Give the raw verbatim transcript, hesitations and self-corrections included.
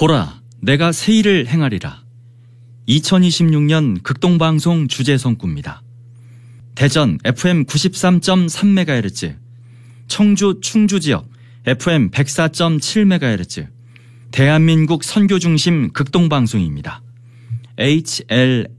보라, 내가 새 일을 행하리라. 이천이십육 년 극동방송 주제성구입니다. 대전 에프엠 구십삼 점 삼 메가헤르츠, 청주 충주지역 에프엠 백사 점 칠 메가헤르츠, 대한민국 선교중심 극동방송입니다. 에이치엘에이